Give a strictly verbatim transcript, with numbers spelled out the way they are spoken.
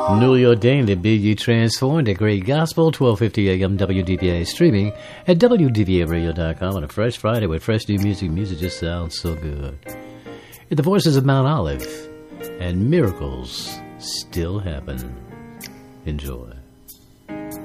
Newly ordained to be ye transformed. A great gospel, twelve fifty a.m. W D V A streaming at W D V A radio dot com on a fresh Friday with fresh new music. Music just sounds so good. In the voices of Mount Olive, and miracles still happen. Enjoy.